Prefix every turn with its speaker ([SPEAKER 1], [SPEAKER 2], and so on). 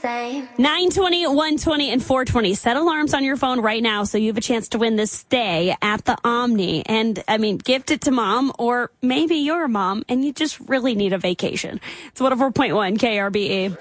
[SPEAKER 1] same.
[SPEAKER 2] 9:20, 1:20, and 4:20. Set alarms on your phone right now so you have a chance to win this stay at the Omni. And, gift it to mom, or maybe you're a mom and you just really need a vacation. It's 104.1 KRBE.